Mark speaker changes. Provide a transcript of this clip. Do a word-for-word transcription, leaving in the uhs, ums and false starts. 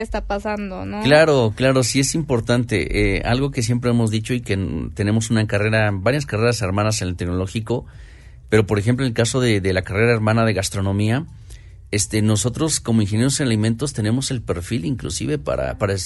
Speaker 1: está pasando, ¿no?
Speaker 2: Claro, claro, sí es importante. Eh, algo que siempre hemos dicho y que n- tenemos una carrera, varias carreras hermanas en el tecnológico, pero por ejemplo en el caso de, de la carrera hermana de gastronomía, este, nosotros como ingenieros en alimentos tenemos el perfil inclusive para, para